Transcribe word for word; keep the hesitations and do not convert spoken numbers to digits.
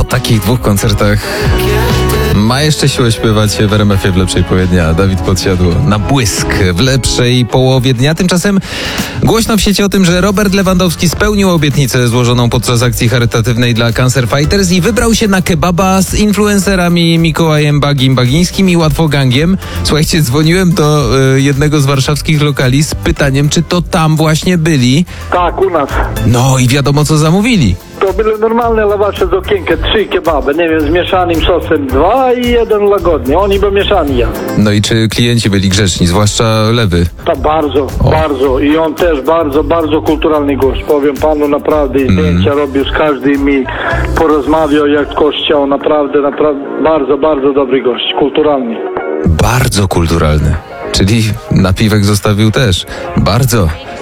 takich dwóch koncertach ma jeszcze siłę śpiewać w R M F ie w lepszej połowie dnia. Dawid Podsiadło na błysk w lepszej połowie dnia. Tymczasem głośno w sieci o tym, że Robert Lewandowski spełnił obietnicę złożoną podczas akcji charytatywnej dla Cancer Fighters i wybrał się na kebaba z influencerami Mikołajem Bagim Bagińskim i Łatwogangiem. Słuchajcie, dzwoniłem do y, jednego z warszawskich lokali z pytaniem, czy to tam właśnie byli. Tak, u nas. No i wiadomo, co zamówili. To były normalne lawasze z okienka, trzy kebaby, nie wiem, z mieszanym sosem dwa i jeden łagodny. Oni by mieszani ja. No i czy klienci byli grzeczni, zwłaszcza lewy? Tak, bardzo, O. bardzo. I on też bardzo, bardzo kulturalny gość. Powiem panu, naprawdę i zdjęcia mm. robił z każdym i porozmawiał jak kościoł. Naprawdę, naprawdę, bardzo, bardzo dobry gość, kulturalny. Bardzo kulturalny. Czyli napiwek zostawił też. Bardzo.